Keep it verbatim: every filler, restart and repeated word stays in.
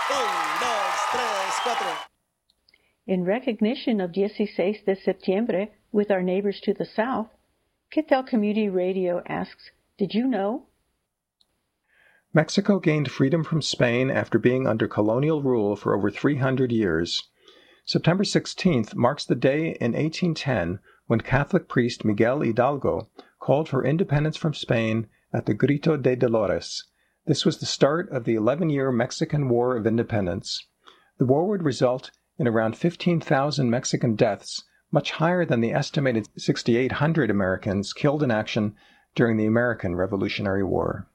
Un, dos, tres, cuatro. In recognition of dieciséis de septiembre with our neighbors to the south, K'et'el Community Radio asks, did you know? Mexico gained freedom from Spain after being under colonial rule for over three hundred years. September sixteenth marks the day in eighteen ten when Catholic priest Miguel Hidalgo called for independence from Spain at the Grito de Dolores. This was the start of the eleven-year Mexican War of Independence. The war would result in around fifteen thousand Mexican deaths, much higher than the estimated six thousand eight hundred Americans killed in action during the American Revolutionary War.